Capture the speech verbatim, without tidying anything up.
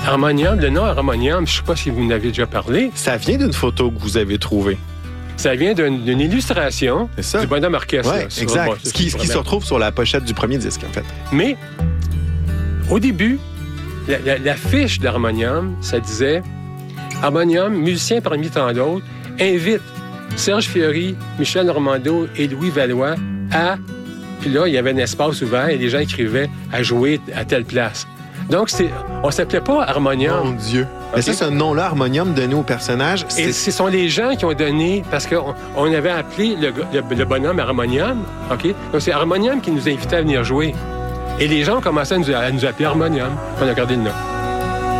Harmonium, le nom Harmonium, je ne sais pas si vous en avez déjà parlé. Ça vient d'une photo que vous avez trouvée. Ça vient d'une, d'une illustration du bonhomme orchestre. Oui, exact. Bon, ce qui, ce qui se retrouve sur la pochette du premier disque, en fait. Mais, au début, la, la, la fiche d'Harmonium, ça disait « Harmonium, musicien parmi tant d'autres, invite Serge Fiori, Michel Normando et Louis Valois à... » Puis là, il y avait un espace ouvert et les gens écrivaient « à jouer à telle place ». Donc, c'est, on ne s'appelait pas Harmonium. Mon Dieu. Mais okay. Ça, ce nom-là, Harmonium, donné au personnage... C'est... Et ce sont les gens qui ont donné... Parce qu'on on avait appelé le, le, le bonhomme Harmonium. OK? Donc, c'est Harmonium qui nous invitait à venir jouer. Et les gens ont commencé à nous, à nous appeler Harmonium. On a gardé le nom.